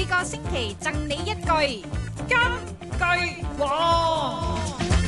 個星期贈你一句金句王。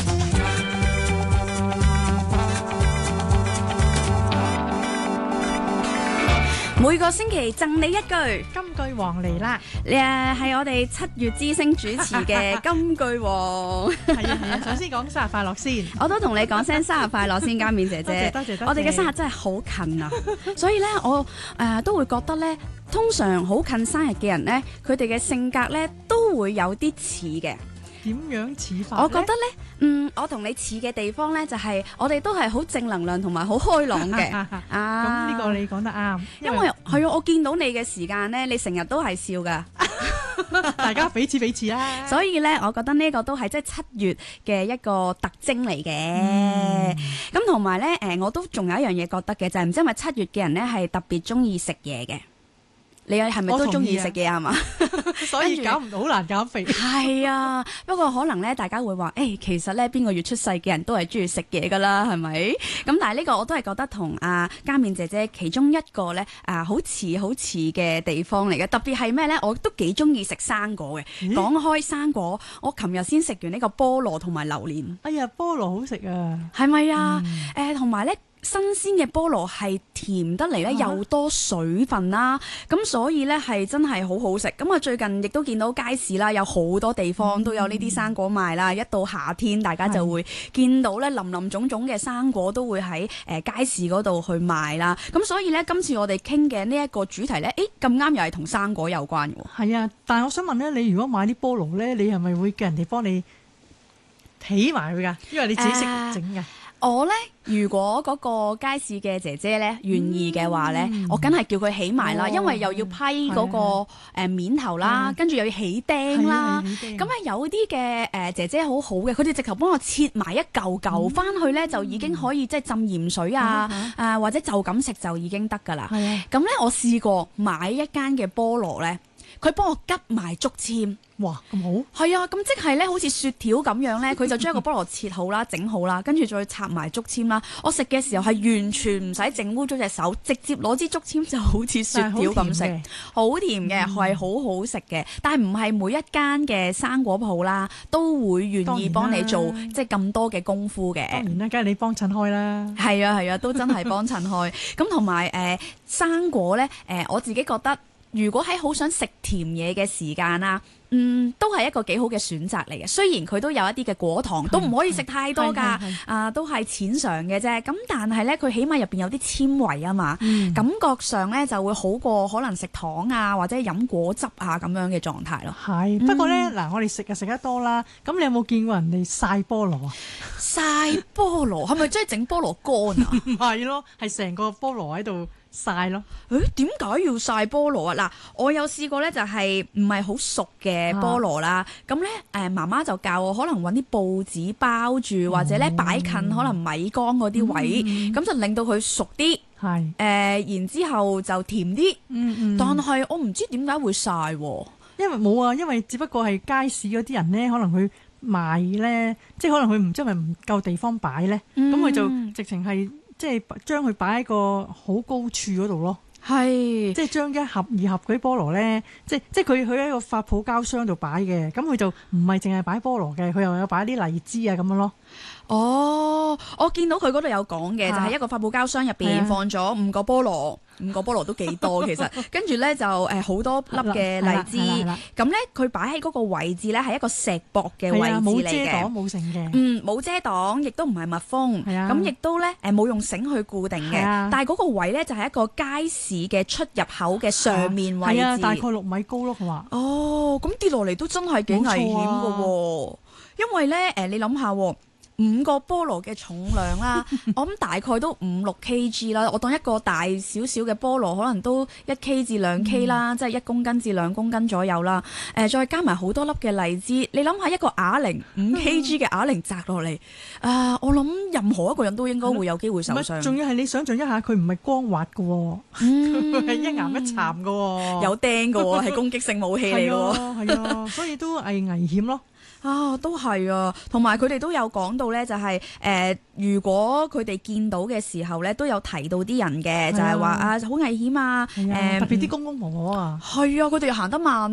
每個星期贈你一句金句王嚟啦！ 係我哋7月之星主持嘅金句王。 係啊，首先講生日快樂先。 我都同你講聲生日快樂先，嘉冕姐姐。 多謝。 我哋嘅生日真係好近啊，所以咧我都會覺得咧，通常好近生日嘅人咧，佢哋嘅性格咧都會有啲似嘅。 點樣似法？ 我覺得咧，我同你似嘅地方咧，就係我哋都係好正能量同埋好開朗嘅。 咁呢個你講得啱， 因為係啊，我見到你嘅時間咧，你成日都係笑噶。 大家彼此啦。 所以咧，我覺得呢個都係即係7月嘅一個特徵嚟嘅。咁同埋咧，我都仲有一樣嘢覺得嘅，就係唔知係咪7月嘅人咧係特別中意食嘢嘅。你係咪都中意食嘢係嘛？ 所以搞唔到好難減肥。 係啊，不過可能咧，大家會話，其實咧邊個月出世嘅人都係中意食嘢噶啦，係咪？咁但係呢個我都係覺得同嘉冕姐姐其中一個咧好似嘅地方嚟嘅。特別係咩咧？我都幾中意食生果嘅。講開生果，我琴日先食完呢個菠蘿同埋榴蓮。 哎呀，菠蘿好食啊！ 係咪啊？同埋咧。新鮮嘅菠蘿係甜得嚟咧，又多水分啦，咁所以咧係真係好好食。咁啊，最近亦都見到街市啦，有好多地方都有呢啲生果賣啦。一到夏天，大家就會見到咧林林種種嘅生果都會喺街市嗰度去賣啦。咁所以咧，今次我哋傾嘅呢一個主題咧，咁啱又係同生果有關嘅。係啊，但係我想問咧，你如果買啲菠蘿咧，你係咪會叫人哋幫你起埋佢㗎？因為你自己識整㗎。 我咧，如果嗰個街市嘅姐姐咧願意嘅話咧，我梗係叫佢起埋啦，因為又要批嗰個面頭啦，跟住又要起釘啦。咁有啲嘅姐姐好好嘅，佢哋直頭幫我切埋一嚿嚿翻去咧，就已經可以即係浸鹽水或者就咁食就已經得㗎啦。咁咧，我試過買一間嘅菠蘿咧，佢幫我吉埋竹籤。 哇，咁好！ 係啊，咁即係咧，好似雪條咁樣咧，佢就將個菠蘿切好啦，整好啦，跟住再插埋竹籤啦。我食嘅時候係完全唔使整污咗隻手，直接攞支竹籤就好似雪條咁食，好甜嘅，係好好食嘅。但係唔係每一間嘅生果鋪啦，都會願意幫你做即係咁多嘅功夫嘅。 當然啦，梗係你幫襯開啦。 係啊，都真係幫襯開。咁同埋生果咧，我自己覺得，如果喺好想食甜嘢嘅時間啦。都係一個幾好嘅選擇嚟嘅。雖然佢都有一啲嘅果糖，都唔可以食太多㗎，都係淺嘗嘅啫。咁但係咧，佢起碼入邊有啲纖維啊嘛，感覺上咧就會好過可能食糖啊或者飲果汁啊咁樣嘅狀態咯。 係，不過咧嗱，我哋食就食得多啦。咁你有冇見過人哋曬菠蘿啊？ 曬菠蘿係咪真係整菠蘿乾啊？ 唔係咯，係成個菠蘿喺度曬咯。 點解要曬菠蘿啊？嗱，我有試過咧，就係唔係好熟嘅菠蘿啦。咁咧，媽媽就教我可能揾啲報紙包住，或者咧擺近可能米缸嗰啲位，咁就令到佢熟啲。係然之後就甜啲。但係我唔知點解會曬喎。 因為冇啊，因為只不過係街市嗰啲人咧，可能佢賣咧，即係可能佢唔知係咪唔夠地方擺咧，咁佢就直情係即係將佢擺喺個好高處嗰度咯。係，即係將一盒二盒嗰啲菠蘿咧，即係佢喺個發泡膠箱度擺嘅，咁佢就唔係淨係擺菠蘿嘅，佢又有擺啲荔枝啊咁樣咯。 哦，我見到佢嗰度有講嘅，就係一個發泡膠箱入邊放咗5個菠蘿，5個菠蘿都幾多其實。跟住咧就好多粒嘅荔枝，咁咧佢擺喺嗰個位置咧係一個石壆嘅位置嚟嘅， 冇遮擋冇成嘅。 冇遮擋，亦都唔係密封，咁亦都咧冇用繩去固定嘅。但係嗰個位咧就係一個街市嘅出入口嘅上面位置， 大概6米高咯，佢話。 哦，咁跌落嚟都真係幾危險㗎喎，因為咧你諗下，5個菠蘿嘅重量啦，我諗大概都5-6 kg 啦。我當一個大少少嘅菠蘿，可能都1 kg 至2 kg 啦，即係1公斤至2公斤左右啦。再加埋好多粒嘅荔枝，你諗下一個啞鈴5 kg 嘅啞鈴砸落嚟，我諗任何一個人都應該會有機會受傷。 仲要係你想象一下，佢唔係光滑嘅喎，佢係一岩一巉嘅喎， 有釘嘅喎，係攻擊性武器嚟嘅喎， 係啊，所以都係危險咯。 都係啊，同埋佢哋都有講到咧，就係如果佢哋見到嘅時候咧，都有提到啲人嘅，就係話好危險啊， 特別啲公公婆婆啊， 係啊，佢哋行得慢。